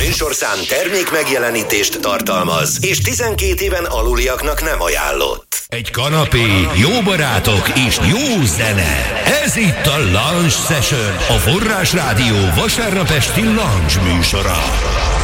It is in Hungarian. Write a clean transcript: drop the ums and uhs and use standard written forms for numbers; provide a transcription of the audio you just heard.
műsorszám termék megjelenítést tartalmaz, és 12 éven aluliaknak nem ajánlott. Egy kanapé, jó barátok és jó zene. Ez itt a Lounge Session, a Forrás Rádió vasárnap esti lounge műsora.